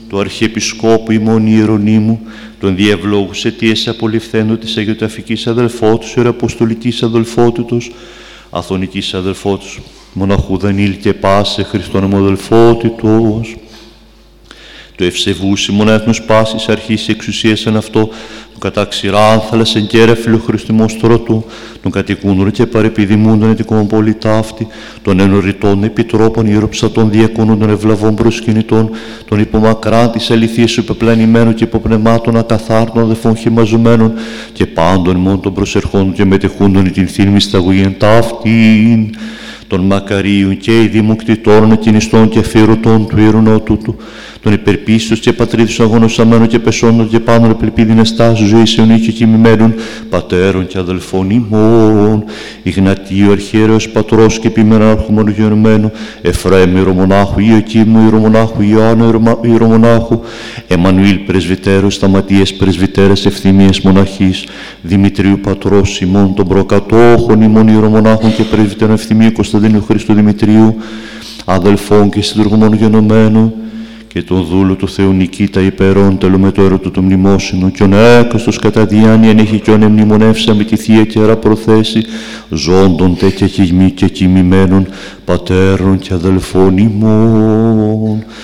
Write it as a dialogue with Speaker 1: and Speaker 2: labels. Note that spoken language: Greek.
Speaker 1: του Αρχιεπισκόπου ημών Ιερονύμου, των διευλόγους αιτίες απολυφθέντο της αγιοταφικής αδελφότους, ιεραποστολικής αδελφότητος, αθωνικής αδελφότητος, μοναχού Δανίλ και πάσε Χριστόν αδελφότητος, του ευσεβούς ημών έθνους πάσης αρχής εξουσίας εν αυτό, τον κατά ξηράνθαλας εν κέρα φιλοχρηστημός στρωτού, τον κατοικούνδρων και παρεπιδημούντων ετικών πολυτάφτη, των ενωριτών επιτρόπων ιεροψατών διακόνων των ευλαβών προσκυνητών, των υπομακράν της αληθείας σου υπεπλανημένων και υποπνευμάτων ακαθάρτων αδελφών χυμαζουμένων και πάντων ημών των προσερχόντων και μετεχούντων την θύμη σταγωγήν ταύτην, των μακαρίων και ειδημοκτητών εκκινιστών και αφιερωτών του Ιερού Τούτου, των υπερπίστων και πατρίδους αγωνοσαμένων και πεσόντων και πάντων επελπίδιν εστάσεως ζωής αιωνίων και κοιμημένων, πατέρων και αδελφών ημών, Ιγνατίου αρχιέρεως πατρός και επιμένα αρχομονογενωμένου, Εφραίμ ιερομονάχου, Ιωκίμου ιερομονάχου, Ιωάννου ιερομονάχου, Εμμανουήλ πρεσβυτέρος, Σταματίας πρεσβυτέρας ευθυμίας μοναχής, Δημητρίου πατρός ημών των προκατόχων ημών ιερομονάχων και πρεσβυτέρων ευθυμίου Κωνσταντίνου Χριστού Δημητρίου, αδελφών και συντρογμών γενομένου, και τον δούλο του Θεού Νικήτα υπερών τελομετώρωτο του μνημόσυνου, κι ον έκαστος κατά διάνοια έχει κι ον εμνημονεύσα με τη Θεία Καιρά προθέσει, ζώντων τέτοια χειγμή και κοιμημένων, πατέρων και αδελφών ημών.